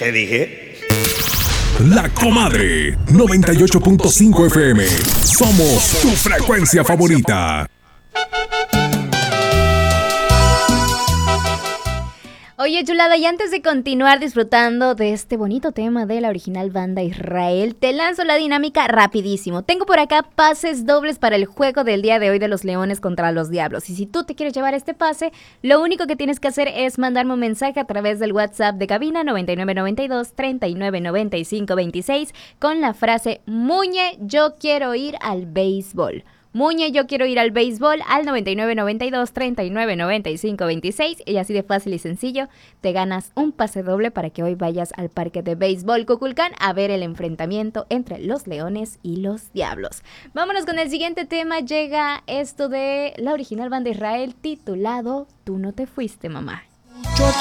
¿Qué dije? La Comadre 98.5 FM. Somos tu frecuencia favorita. Oye, chulada, y antes de continuar disfrutando de este bonito tema de la original banda Israel, te lanzo la dinámica rapidísimo. Tengo por acá pases dobles para el juego del día de hoy de los Leones contra los Diablos. Y si tú te quieres llevar este pase, lo único que tienes que hacer es mandarme un mensaje a través del WhatsApp de cabina 9992-399526 con la frase Muñe, yo quiero ir al béisbol. Muñe, yo quiero ir al béisbol al 9992-399526 y así de fácil y sencillo te ganas un pase doble para que hoy vayas al parque de béisbol Cuculcán a ver el enfrentamiento entre los Leones y los Diablos. Vámonos con el siguiente tema, llega esto de la original banda Israel titulado Tú no te fuiste, mamá.